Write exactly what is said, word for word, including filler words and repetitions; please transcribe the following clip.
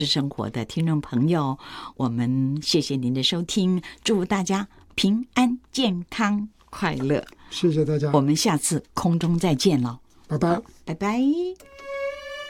生活的听众朋友，我们谢谢您的收听，祝大家平安健康快乐， 谢谢大家， 我们下次空中再见了， 拜拜， 拜拜。